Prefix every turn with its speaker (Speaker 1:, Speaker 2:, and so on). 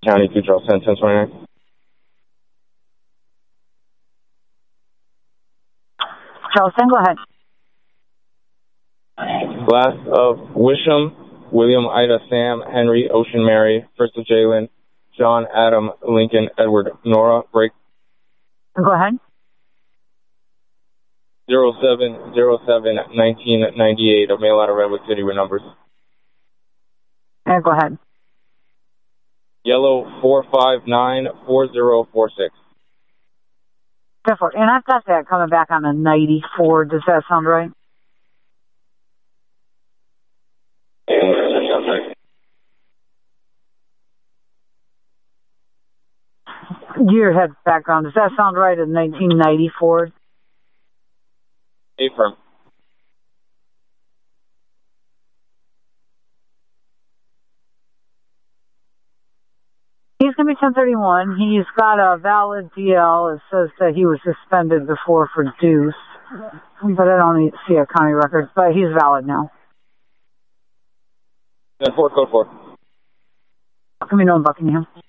Speaker 1: County 2 Charles 10, 1029.
Speaker 2: Charles 10, go ahead.
Speaker 1: Last of Wisham, William, Ida, Sam, Henry, Ocean, Mary, first of Jalen, John, Adam, Lincoln, Edward, Nora, break.
Speaker 2: Go ahead.
Speaker 1: 07/07/1998, a mail out of Redwood City with numbers.
Speaker 2: And go ahead.
Speaker 1: Yellow 4594046.
Speaker 2: And I've got that coming back on a 94. Does that sound right? Your head background. Does that sound right? In 1994.
Speaker 1: Affirm.
Speaker 2: He's going to be 1031. He's got a valid DL. It says that he was suspended before for deuce. But I don't see a county record. But he's valid now.
Speaker 1: 10-4, code 4.
Speaker 2: Let me know in Buckingham.